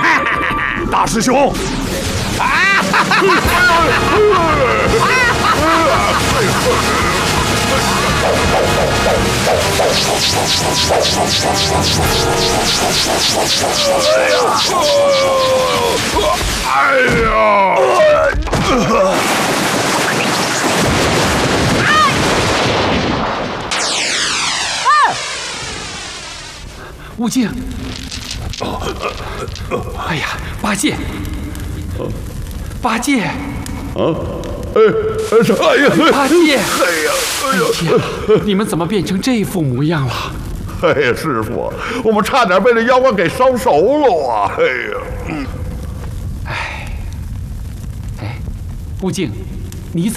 大师兄！哎呀！ 悟净！哎呀，八戒！八戒！ 哎呀！ 八戒！ 哎呀！ 哎呀！你们怎么变成这副模样了？ 哎呀，师傅，我们差点被这妖怪给烧熟了啊！哎呀！ 哎，悟净，